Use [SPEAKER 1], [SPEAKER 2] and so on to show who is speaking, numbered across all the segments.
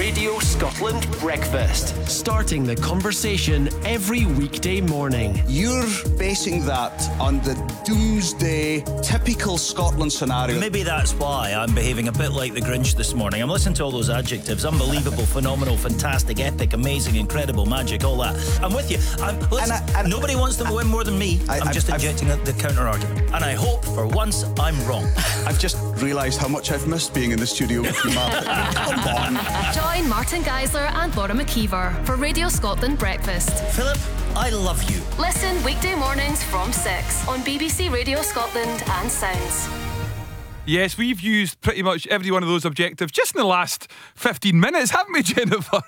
[SPEAKER 1] Radio Scotland Breakfast. Starting the conversation every weekday morning.
[SPEAKER 2] You're basing that on the doomsday, typical Scotland scenario.
[SPEAKER 3] Maybe that's why I'm behaving a bit like the Grinch this morning. I'm listening to all those adjectives. Unbelievable, phenomenal, fantastic, epic, amazing, incredible, magic, all that. I'm with you. Nobody wants to win more than me. I'm just injecting the counter-argument. And I hope, for once, I'm wrong.
[SPEAKER 2] I've just realised how much I've missed being in the studio with you, Martin. Come on.
[SPEAKER 4] Join Martin Geisler and Laura McKeever for Radio Scotland Breakfast.
[SPEAKER 3] Philip, I love you.
[SPEAKER 4] Listen weekday mornings from 6 on BBC Radio Scotland and Sounds.
[SPEAKER 5] Yes, we've used pretty much every one of those objectives just in the last 15 minutes, haven't we, Jennifer?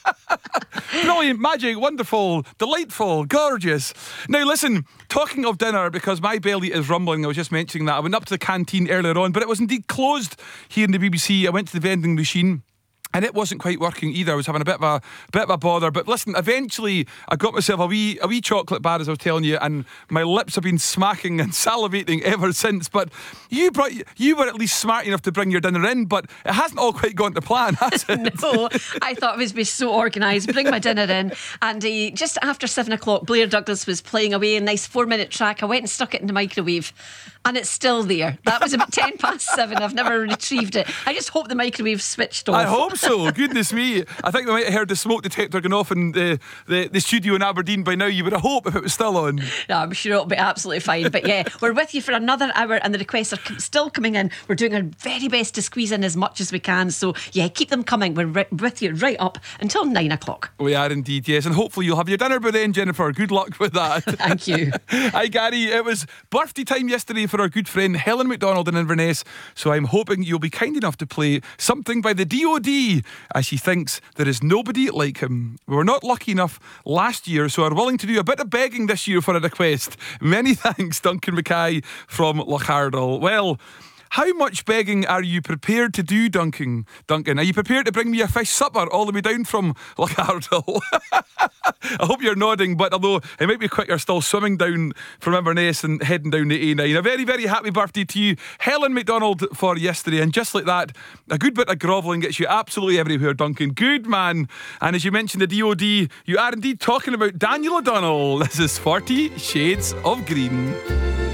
[SPEAKER 5] Brilliant, magic, wonderful, delightful, gorgeous. Now listen, talking of dinner, because my belly is rumbling, I was just mentioning that. I went up to the canteen earlier on, but it was indeed closed here in the BBC. I went to the vending machine and it wasn't quite working either. I was having a bit of a bother. But listen, eventually I got myself a wee chocolate bar, as I was telling you, and my lips have been smacking and salivating ever since. But you were at least smart enough to bring your dinner in, but it hasn't all quite gone to plan, has it?
[SPEAKER 6] No, I thought it was be so organised. Bring my dinner in, and just after 7 o'clock, Blair Douglas was playing away a nice 4-minute track. I went and stuck it in the microwave, and it's still there. That was about 7 past. I've never retrieved it. I just hope the microwave switched off.
[SPEAKER 5] I hope so. Goodness me. I think we might have heard the smoke detector going off in the studio in Aberdeen by now. You would have hoped if it was still on.
[SPEAKER 6] No, I'm sure it'll be absolutely fine. But yeah, we're with you for another hour, and the requests are still coming in. We're doing our very best to squeeze in as much as we can. So yeah, keep them coming. We're with you right up until 9 o'clock.
[SPEAKER 5] We are indeed, yes. And hopefully you'll have your dinner by then, Jennifer. Good luck with that.
[SPEAKER 6] Thank you.
[SPEAKER 5] Hi, Gary. It was birthday time yesterday for our good friend Helen McDonald in Inverness. So I'm hoping you'll be kind enough to play something by the DOD, as she thinks there is nobody like him. We were not lucky enough last year, so are willing to do a bit of begging this year for a request. Many thanks, Duncan Mackay from Lochardle. Well, how much begging are you prepared to do, Duncan? Are you prepared to bring me a fish supper all the way down from Lochardle? I hope you're nodding, but although it might be quicker still swimming down from Inverness and heading down the A9. A very, very happy birthday to you, Helen McDonald, for yesterday. And just like that, a good bit of grovelling gets you absolutely everywhere, Duncan. Good man. And as you mentioned the DOD, you are indeed talking about Daniel O'Donnell. This is 40 Shades of Green.